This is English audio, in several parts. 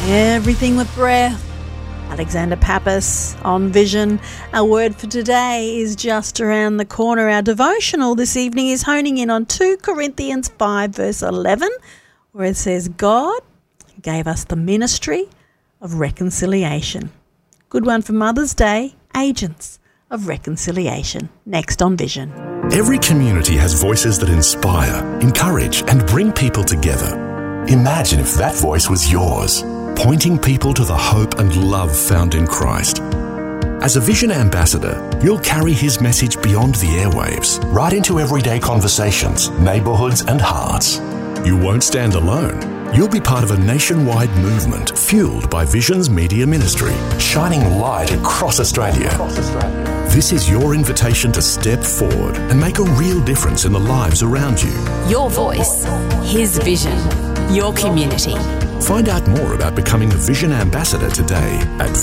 Everything with breath. Alexander Pappas on Vision. Our word for today is just around the corner. Our devotional this evening is honing in on 2 Corinthians 5 verse 11, where it says, God gave us the ministry of reconciliation. Good one for Mother's Day, agents of reconciliation. Next on Vision. Every community has voices that inspire, encourage, and bring people together. Imagine if that voice was yours, pointing people to the hope and love found in Christ. As a Vision ambassador, you'll carry his message beyond the airwaves, right into everyday conversations, neighbourhoods, and hearts. You won't stand alone. You'll be part of a nationwide movement fueled by Vision's media ministry, shining light across Australia. This is your invitation to step forward and make a real difference in the lives around you. Your voice, his vision, your community. Find out more about becoming a Vision ambassador today at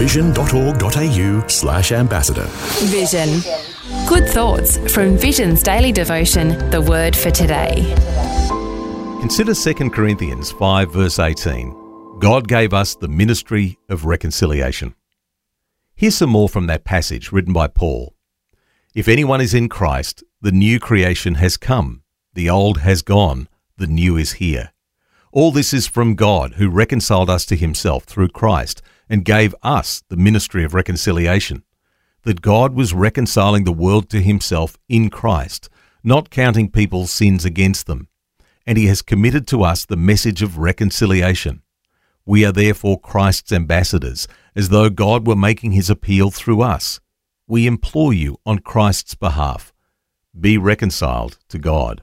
vision.org.au/ambassador. Vision. Good thoughts from Vision's daily devotion, The Word for Today. Consider 2 Corinthians 5 verse 18. God gave us the ministry of reconciliation. Here's some more from that passage written by Paul. If anyone is in Christ, the new creation has come. The old has gone. The new is here. All this is from God, who reconciled us to himself through Christ and gave us the ministry of reconciliation. That God was reconciling the world to himself in Christ, not counting people's sins against them. And he has committed to us the message of reconciliation. We are therefore Christ's ambassadors, as though God were making his appeal through us. We implore you on Christ's behalf, be reconciled to God.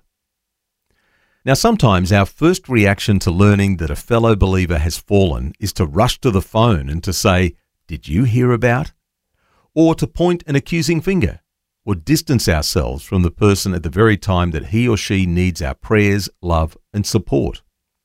Now, sometimes our first reaction to learning that a fellow believer has fallen is to rush to the phone and to say, "Did you hear about?" Or to point an accusing finger, or distance ourselves from the person at the very time that he or she needs our prayers, love, and support.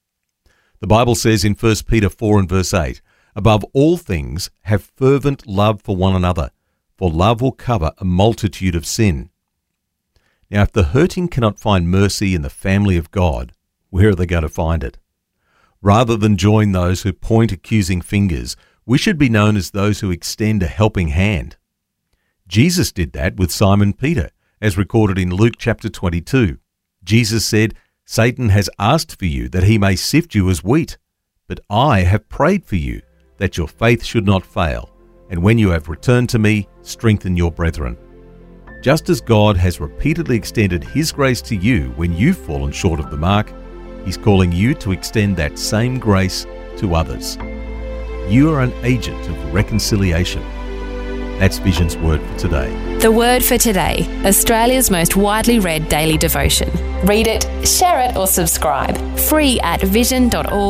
The Bible says in 1 Peter 4 and verse 8, above all things, have fervent love for one another, for love will cover a multitude of sin. Now, if the hurting cannot find mercy in the family of God, where are they going to find it? Rather than join those who point accusing fingers, we should be known as those who extend a helping hand. Jesus did that with Simon Peter, as recorded in Luke chapter 22. Jesus said, Satan has asked for you that he may sift you as wheat, but I have prayed for you that your faith should not fail, and when you have returned to me, strengthen your brethren. Just as God has repeatedly extended his grace to you when you've fallen short of the mark, he's calling you to extend that same grace to others. You are an agent of reconciliation. That's Vision's word for today. The Word for Today, Australia's most widely read daily devotion. Read it, share it or subscribe. Free at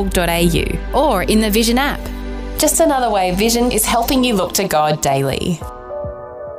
vision.org.au or in the Vision app. Just another way Vision is helping you look to God daily.